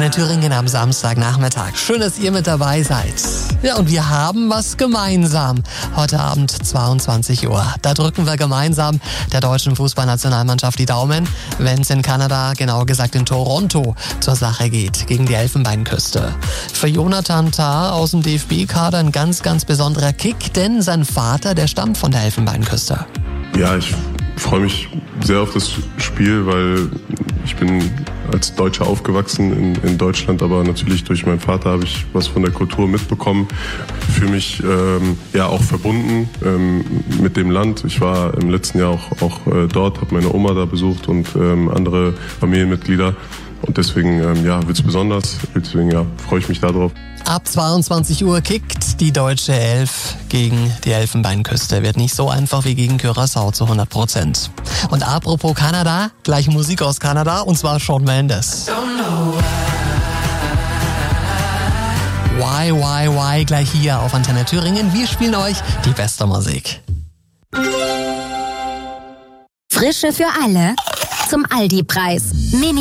Antenne Thüringen am Samstagnachmittag. Schön, dass ihr mit dabei seid. Ja, und wir haben was gemeinsam. Heute Abend 22 Uhr. Da drücken wir gemeinsam der deutschen Fußballnationalmannschaft die Daumen, wenn es in Kanada, genauer gesagt in Toronto, zur Sache geht gegen die Elfenbeinküste. Für Jonathan Tah aus dem DFB-Kader ein ganz, ganz besonderer Kick, denn sein Vater, der stammt von der Elfenbeinküste. Ja, ich freue mich sehr auf das Spiel, weil ich bin als Deutscher aufgewachsen in Deutschland, aber natürlich durch meinen Vater habe ich was von der Kultur mitbekommen. Fühle mich auch verbunden mit dem Land. Ich war im letzten Jahr auch dort, habe meine Oma da besucht und andere Familienmitglieder. Und deswegen wird's besonders. Deswegen freue ich mich darauf. Ab 22 Uhr kickt die deutsche Elf gegen die Elfenbeinküste. Wird nicht so einfach wie gegen Curaçao zu 100%. Und apropos Kanada, gleich Musik aus Kanada, und zwar Shawn Mendes. Why, gleich hier auf Antenne Thüringen. Wir spielen euch die beste Musik. Frische für alle zum Aldi-Preis. Mini